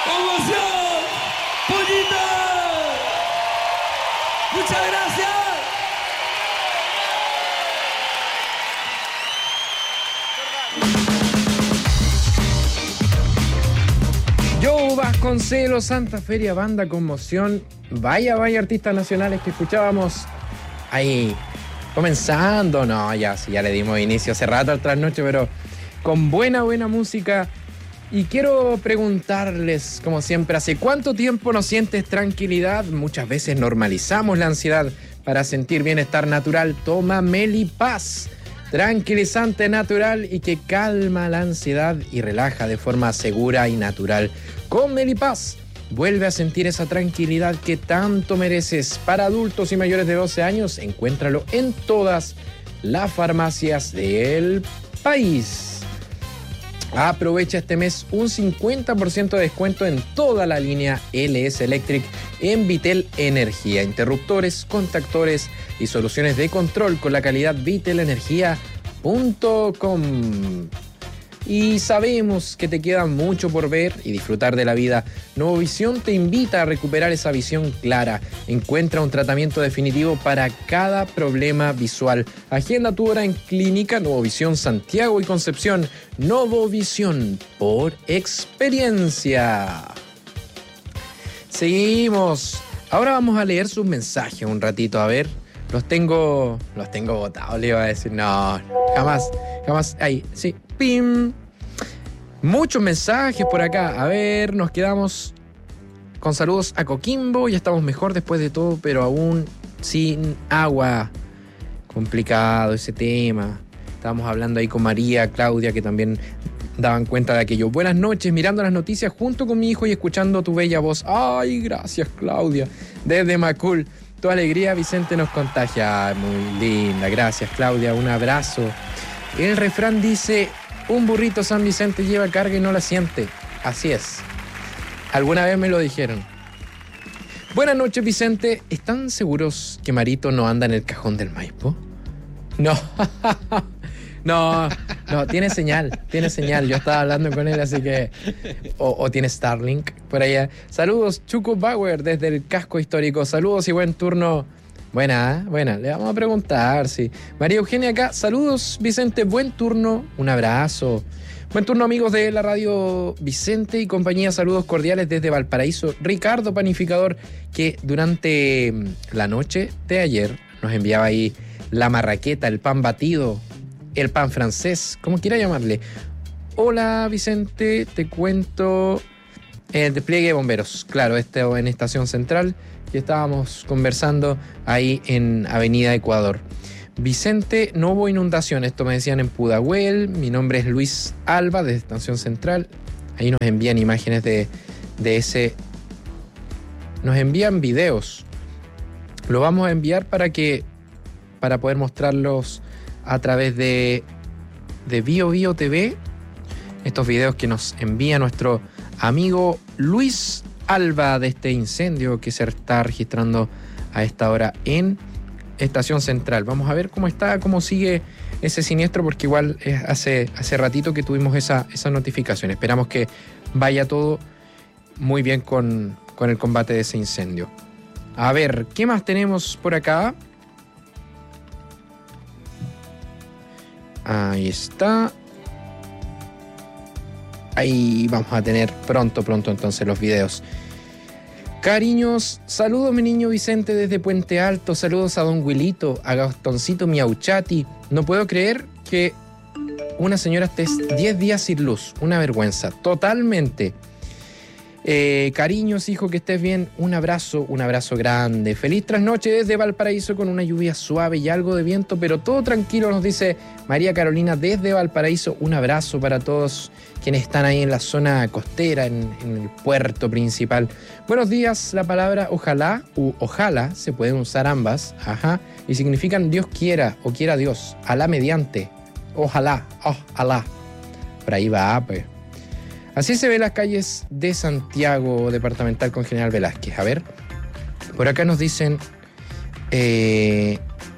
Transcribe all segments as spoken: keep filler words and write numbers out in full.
¡Conmoción! ¡Pollito! ¡Muchas gracias! Joe Vasconcelos, Santa Feria, Banda Conmoción. Vaya, vaya artistas nacionales que escuchábamos ahí comenzando. No, ya, sí, ya le dimos inicio hace rato al trasnoche, pero con buena, buena música. Y quiero preguntarles, como siempre, ¿hace cuánto tiempo no sientes tranquilidad? Muchas veces normalizamos la ansiedad para sentir bienestar natural. Toma Melipaz, tranquilizante natural y que calma la ansiedad y relaja de forma segura y natural. Con Melipaz, vuelve a sentir esa tranquilidad que tanto mereces. Para adultos y mayores de doce años, encuéntralo en todas las farmacias del país. Aprovecha este mes un cincuenta por ciento de descuento en toda la línea L S Electric en Vitel Energía. Interruptores, contactores y soluciones de control con la calidad vitel energía punto com. Y sabemos que te queda mucho por ver y disfrutar de la vida. Nuevovisión te invita a recuperar esa visión clara. Encuentra un tratamiento definitivo para cada problema visual. Agenda tu hora en Clínica Nuevovisión Santiago y Concepción. Nuevovisión por experiencia. Seguimos. Ahora vamos a leer sus mensajes un ratito. A ver, los tengo, los tengo botados, le iba a decir. No, jamás, jamás. Ahí, sí. ¡Pim! Muchos mensajes por acá. A ver, nos quedamos con saludos a Coquimbo. Ya estamos mejor después de todo, pero aún sin agua. Complicado ese tema. Estábamos hablando ahí con María, Claudia, que también daban cuenta de aquello. Buenas noches, mirando las noticias junto con mi hijo y escuchando tu bella voz. Ay, gracias, Claudia. Desde Macul. Tu alegría, Vicente, nos contagia. Muy linda. Gracias, Claudia. Un abrazo. El refrán dice: un burrito San Vicente lleva carga y no la siente. Así es. Alguna vez me lo dijeron. Buenas noches, Vicente. ¿Están seguros que Marito no anda en el cajón del Maipo? No. No, no, tiene señal, tiene señal. Yo estaba hablando con él, así que... O, o tiene Starlink por allá. Saludos, Chuco Bauer, desde el casco histórico. Saludos y buen turno. Buena, ¿eh? Buena. Le vamos a preguntar, sí. María Eugenia acá. Saludos, Vicente. Buen turno. Un abrazo. Buen turno, amigos de la radio Vicente y compañía. Saludos cordiales desde Valparaíso. Ricardo Panificador, que durante la noche de ayer nos enviaba ahí la marraqueta, el pan batido, el pan francés, como quiera llamarle. Hola, Vicente. Te cuento el despliegue de bomberos. Claro, este en Estación Central. Y estábamos conversando ahí en Avenida Ecuador. Vicente, no hubo inundación. Esto me decían en Pudahuel. Mi nombre es Luis Alba, de Estación Central. Ahí nos envían imágenes de, de ese... Nos envían videos. Lo vamos a enviar para que... Para poder mostrarlos a través de... De Bio Bio T V. Estos videos que nos envía nuestro amigo Luis Alba de este incendio que se está registrando a esta hora en Estación Central. Vamos a ver cómo está, cómo sigue ese siniestro, porque igual es hace, hace ratito que tuvimos esa, esa notificación. Esperamos que vaya todo muy bien con, con el combate de ese incendio. A ver, ¿qué más tenemos por acá? Ahí está. Ahí vamos a tener pronto, pronto entonces los videos. Cariños, saludos mi niño Vicente desde Puente Alto, saludos a Don Wilito, a Gastoncito Miauchati. No puedo creer que una señora esté diez días sin luz, una vergüenza, totalmente. Eh, cariños, hijo, que estés bien. Un abrazo, un abrazo grande. Feliz trasnoche desde Valparaíso con una lluvia suave y algo de viento, pero todo tranquilo, nos dice María Carolina desde Valparaíso. Un abrazo para todos quienes están ahí en la zona costera, en, en el puerto principal. Buenos días, la palabra ojalá u ojalá se pueden usar ambas, ajá, y significan Dios quiera o quiera Dios, Alá mediante, ojalá, ojalá. Por ahí va, pues. Así se ven las calles de Santiago departamental con General Velázquez. A ver, por acá nos dicen... Eh,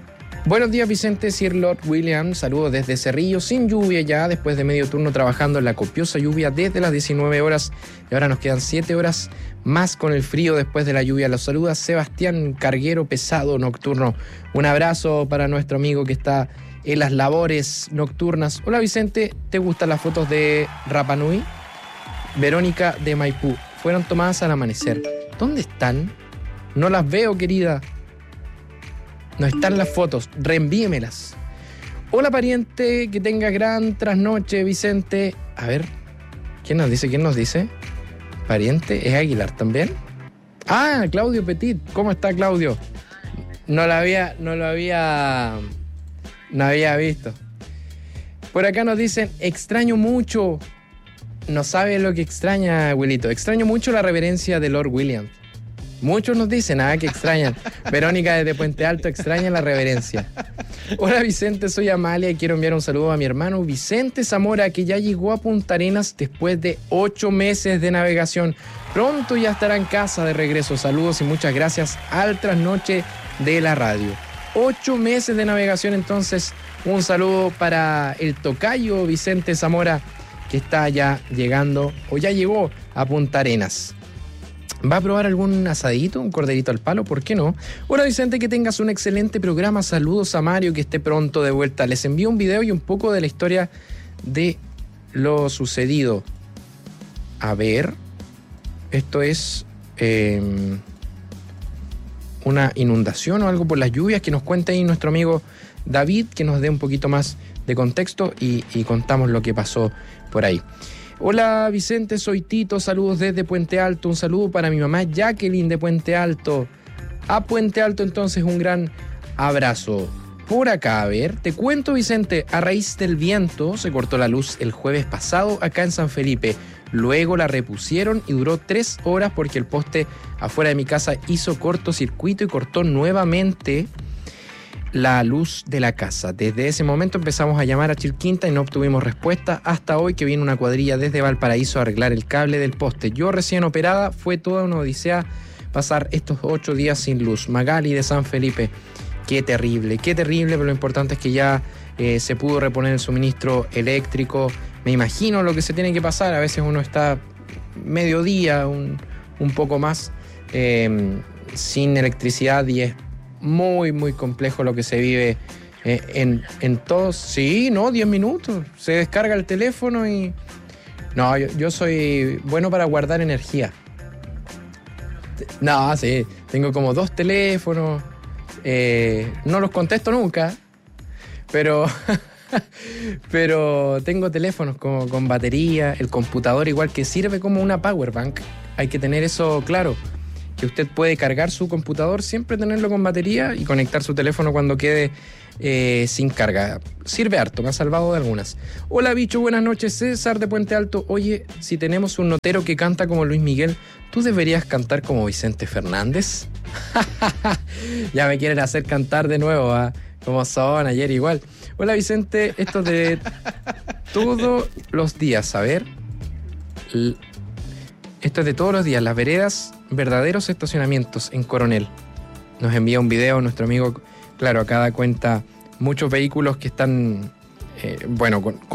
Buenos días, Vicente, Sir Lord William. Saludos desde Cerrillo, sin lluvia ya, después de medio turno trabajando en la copiosa lluvia desde las diecinueve horas. Y ahora nos quedan siete horas más con el frío después de la lluvia. Los saluda Sebastián Carguero, pesado nocturno. Un abrazo para nuestro amigo que está en las labores nocturnas. Hola, Vicente, ¿te gustan las fotos de Rapa Nui? Verónica de Maipú. Fueron tomadas al amanecer. ¿Dónde están? No las veo, querida. No están las fotos, reenvíemelas. Hola, pariente, que tenga gran trasnoche, Vicente. A ver, ¿quién nos dice? ¿Quién nos dice? ¿Pariente? ¿Es Aguilar también? Ah, Claudio Petit. ¿Cómo está, Claudio? No lo había, no lo había, no había visto. Por acá nos dicen, extraño mucho. No sabe lo que extraña, abuelito. Extraño mucho la reverencia de Lord William. Muchos nos dicen, ah, que extrañan. Verónica desde Puente Alto extraña la reverencia. Hola, Vicente, soy Amalia y quiero enviar un saludo a mi hermano Vicente Zamora, que ya llegó a Punta Arenas después de ocho meses de navegación. Pronto ya estará en casa de regreso. Saludos y muchas gracias al trasnoche de la radio. Ocho meses de navegación, entonces un saludo para el tocayo Vicente Zamora, que está ya llegando o ya llegó a Punta Arenas. ¿Va a probar algún asadito, un corderito al palo? ¿Por qué no? Hola, Vicente, que tengas un excelente programa. Saludos a Mario, que esté pronto de vuelta. Les envío un video y un poco de la historia de lo sucedido. A ver, esto es eh, una inundación o algo por las lluvias. Que nos cuente ahí nuestro amigo David, que nos dé un poquito más de contexto y, y contamos lo que pasó por ahí. Hola, Vicente, soy Tito, saludos desde Puente Alto, un saludo para mi mamá Jacqueline de Puente Alto. A Puente Alto, entonces, un gran abrazo. Por acá, a ver, te cuento, Vicente, a raíz del viento se cortó la luz el jueves pasado acá en San Felipe. Luego la repusieron y duró tres horas porque el poste afuera de mi casa hizo cortocircuito y cortó nuevamente la luz de la casa. Desde ese momento empezamos a llamar a Chilquinta y no obtuvimos respuesta hasta hoy, que viene una cuadrilla desde Valparaíso a arreglar el cable del poste. Yo recién operada, fue toda una odisea pasar estos ocho días sin luz. Magali de San Felipe, qué terrible, qué terrible, pero lo importante es que ya eh, se pudo reponer el suministro eléctrico. Me imagino lo que se tiene que pasar, a veces uno está mediodía, un, un poco más, eh, sin electricidad y es muy, muy complejo lo que se vive eh, en, en todos. Sí, no, diez minutos. Se descarga el teléfono y... No, yo, yo soy bueno para guardar energía. No, sí, tengo como dos teléfonos. Eh, no los contesto nunca, pero... pero tengo teléfonos con, con batería, el computador igual, que sirve como una power bank. Hay que tener eso claro, que usted puede cargar su computador, siempre tenerlo con batería y conectar su teléfono cuando quede eh, sin carga. Sirve harto, me ha salvado de algunas. Hola, bicho, buenas noches, César de Puente Alto. Oye, si tenemos un notero que canta como Luis Miguel, ¿tú deberías cantar como Vicente Fernández? Ya me quieren hacer cantar de nuevo, ¿eh? Como son ayer igual. Hola, Vicente, esto de todos los días, a ver... L- Esto es de todos los días, las veredas, verdaderos estacionamientos en Coronel. Nos envía un video nuestro amigo, claro, acá da cuenta muchos vehículos que están, eh, bueno, con,